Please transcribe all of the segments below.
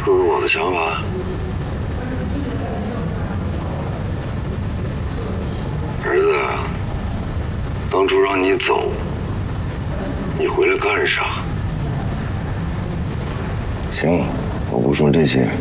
不是我的想法？儿子，当初让你走，你回来干啥？行，我不说这些。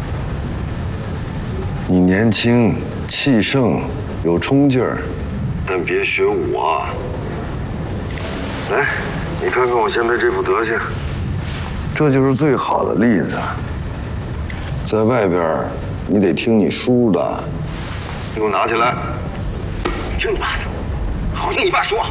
你年轻气盛，有冲劲儿，但别学我。来，你看看我现在这副德行，这就是最好的例子。在外边，你得听你叔的。你给我拿起来。 听你爸的，好听你爸说。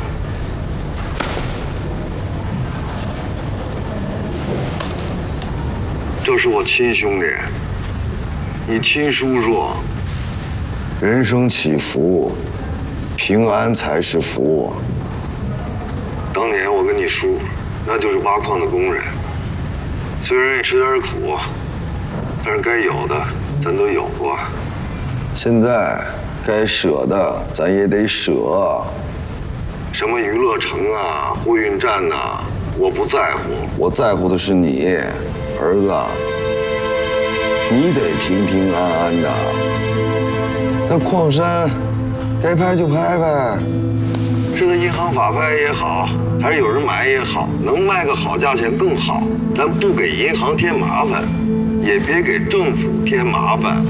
这是我亲兄弟，你亲叔叔。人生起伏，平安才是福。当年我跟你叔，那就是挖矿的工人，虽然也吃点苦，但是该有的咱都有过。现在该舍的咱也得舍。什么娱乐城啊、货运站呐，我不在乎，我在乎的是你，儿子。你得平平安安的。那矿山，该拍就拍呗。是在银行法拍也好，还是有人买也好，能卖个好价钱更好。咱不给银行添麻烦，也别给政府添麻烦。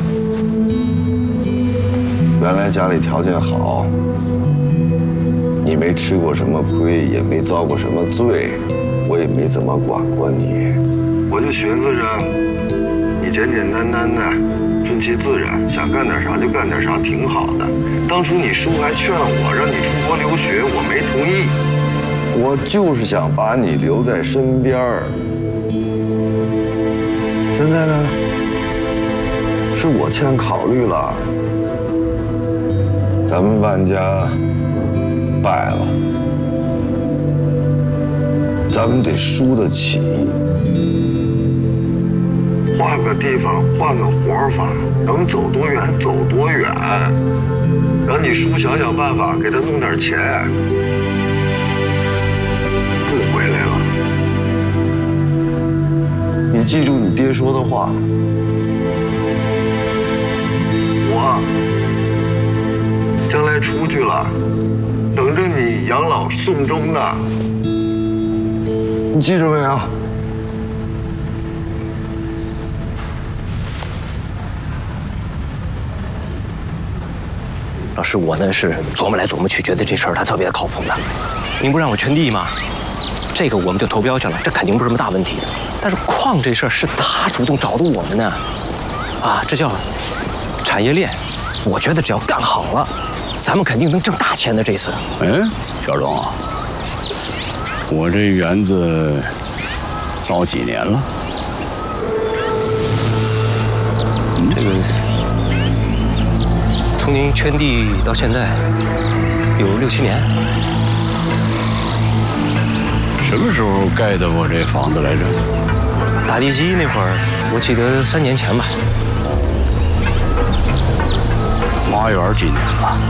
原来家里条件好，你没吃过什么亏，也没遭过什么罪，我也没怎么管过你。我就寻思着，你简简单单的，顺其自然，想干点啥就干点啥，挺好的。当初你叔还劝我让你出国留学，我没同意。我就是想把你留在身边儿。现在呢，是我欠考虑了。咱们万家败了，咱们得输得起。换个地方，换个活法，能走多远走多远。让你叔想想办法，给他弄点钱。不回来了，你记住你爹说的话。我将来出去了，等着你养老送终呢。你记着没有？ 老师，我呢是琢磨来琢磨去，觉得这事儿他特别靠谱的。您不让我圈地吗？这个我们就投标去了，这肯定不是什么大问题的。但是矿这事儿是他主动找的我们呢，啊，这叫产业链。我觉得只要干好了，咱们肯定能挣大钱的。这次， 小钟啊，我这园子造几年了？ 这个从您圈地到现在有6、7年。 什么时候盖的我这房子来着？ 打地基那会儿，我记得3年前吧。 花园几年了？